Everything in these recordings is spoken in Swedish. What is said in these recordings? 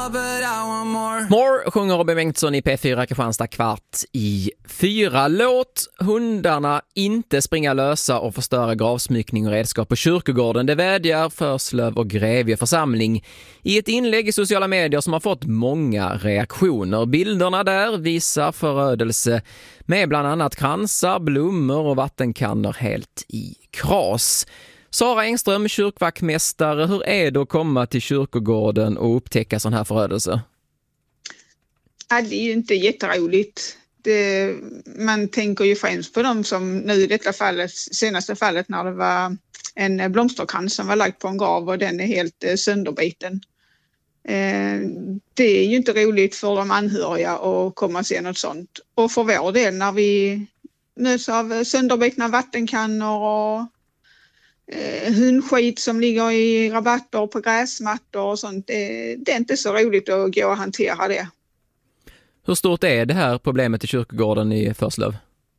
More sjunger Robin Bengtsson i P4 Kristianstad 3:15. Låt hundarna inte springa lösa och förstöra gravsmyckning och redskap på kyrkogården. Det vädjar Förslöv och Grevie församling i ett inlägg i sociala medier som har fått många reaktioner. Bilderna där visar förödelse med bland annat kransar, blommor och vattenkannor helt i kras. Sara Engström, kyrkvaktmästare, hur är det att komma till kyrkogården och upptäcka sån här förödelse? Ja, det är ju inte jätteroligt. Man tänker ju främst på dem som nu i detta fallet, senaste fallet när det var en blomsterkrans som var lagd på en grav och den är helt sönderbiten. Det är ju inte roligt för de anhöriga att komma och se något sånt. Och för vår del när vi möts av sönderbitna vattenkannor och hundskit som ligger i rabatter på gräsmattor och sånt. Det är inte så roligt att gå och hantera det. Hur stort är det här problemet i kyrkogården i Förslöv?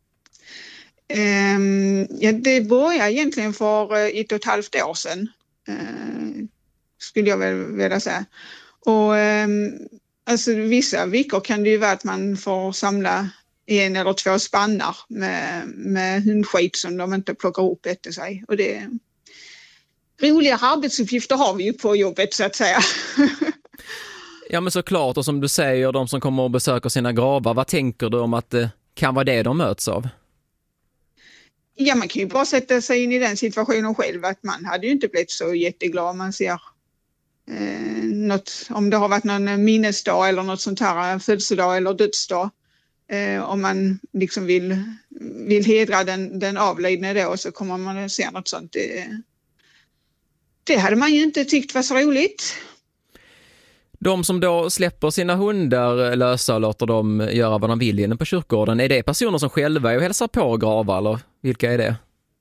Det började egentligen för 1,5 år sedan. Skulle jag väl vilja säga. Och alltså vissa veckor kan det ju vara att man får samla 1 eller 2 spannar med hundskit som de inte plockar upp efter sig. Och det roliga arbetsuppgifter har vi ju på jobbet så att säga. Ja men såklart, och som du säger, de som kommer och besöker sina gravar, vad tänker du om att det kan vara det de möts av? Ja, man kan ju bara sätta sig in i den situationen själv, att man hade ju inte blivit så jätteglad om man ser något, om det har varit någon minnesdag eller något sånt här, födelsedag eller dödsdag. Om man liksom vill hedra den avlidne då, så kommer man att se något sånt. Det hade man ju inte tyckt var så roligt. De som då släpper sina hundar lösa och låter dem göra vad de vill inne på kyrkogården, är det personer som själva är och hälsar på gravar, eller vilka är det?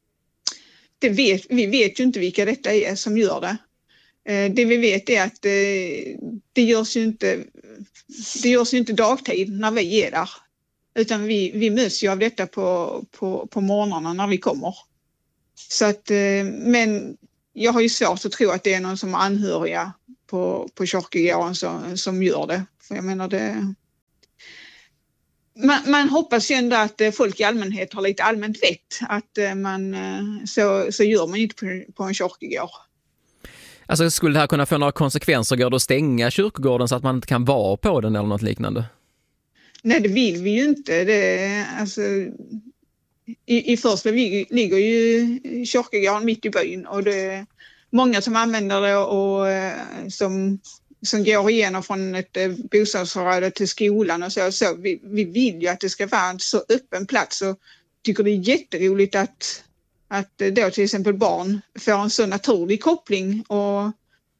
Vi vet ju inte vilka detta är som gör det. Det vi vet är att det görs ju inte dagtid när vi är där. Utan vi möts ju av detta på morgnarna när vi kommer. Så att, men jag har ju svårt att tro att det är någon som är anhöriga på kyrkogården som gör det. För jag menar det... Man hoppas ju ändå att folk i allmänhet har lite allmänt vett. Att så gör man inte på en kyrkogård. Alltså skulle det här kunna få några konsekvenser? Går det att stänga kyrkogården så att man inte kan vara på den eller något liknande? Nej, det vill vi ju inte. I Förslöv ligger ju kyrkogården mitt i byn och det är många som använder det och som går igenom från ett bostadsområde till skolan och så. Vi vill ju att det ska vara en så öppen plats och tycker det är jätteroligt att då till exempel barn får en så naturlig koppling och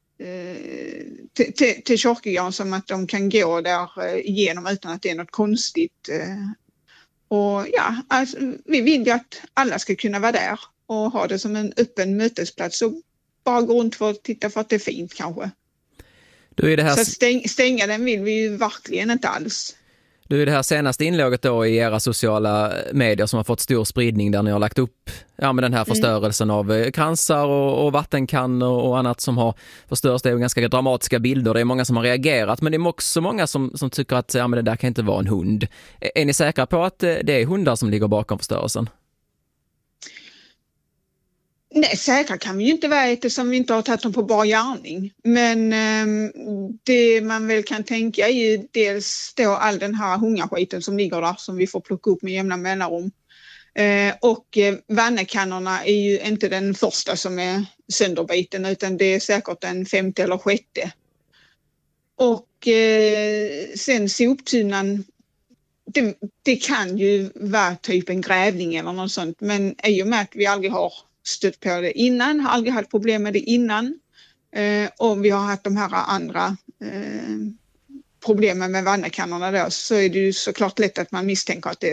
till kyrkogården som att de kan gå där igenom utan att det är något konstigt. Och ja, alltså, vi vill ju att alla ska kunna vara där och ha det som en öppen mötesplats och bara gå runt för att titta för att det är fint kanske. Så stänga den vill vi ju verkligen inte alls. Du, är det här senaste inlägget då i era sociala medier som har fått stor spridning där ni har lagt upp med den här förstörelsen av kransar och vattenkannor och annat som har förstörts. Det är ju ganska dramatiska bilder. Det är många som har reagerat, men det är också många som tycker att men det där kan inte vara en hund. Är ni säkra på att det är hundar som ligger bakom förstörelsen? Nej, säkra kan vi ju inte vara eftersom vi inte har tagit dem på bar gärning. Men det man väl kan tänka är ju dels då all den här hungarskiten som ligger där som vi får plocka upp med jämna mellanrum. Och vannekannorna är ju inte den första som är sönderbiten utan det är säkert den 5:e eller 6:e. Och sen soptunnan, det kan ju vara typ en grävling eller något sånt, men i och med att vi aldrig har stött på det innan, har aldrig haft problem med det innan och vi har haft de här andra problemen med vannekannorna då, så är det ju såklart lätt att man misstänker att det är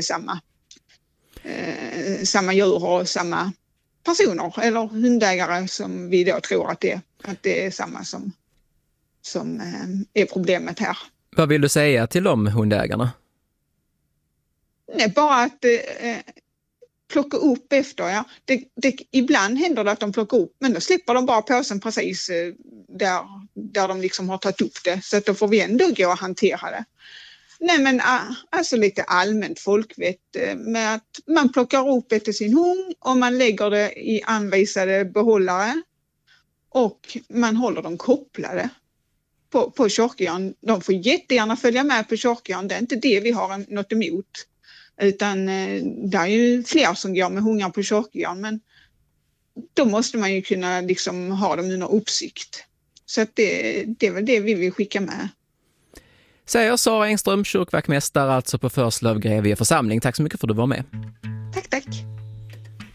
samma djur och samma personer eller hundägare som vi då tror att det är samma som är problemet här. Vad vill du säga till de hundägarna? Nej, bara att plocka upp efter, ja. Ibland händer det att de plockar upp, men då slipper de bara påsen precis där de liksom har tagit upp det. Så att då får vi ändå gå och hantera det. Nej, men alltså lite allmänt folkvett med att man plockar upp efter sin hund och man lägger det i anvisade behållare och man håller dem kopplade på kyrkogården. De får jättegärna följa med på kyrkogården, det är inte det vi har något emot. Utan det är ju fler som går med hundar på kyrkogården, men då måste man ju kunna liksom ha dem under uppsikt. Så att det är väl det vi vill skicka med. Säger Sara Engström, kyrkvaktmästare alltså på Förslöv Grevie församling. Tack så mycket för att du var med. Tack.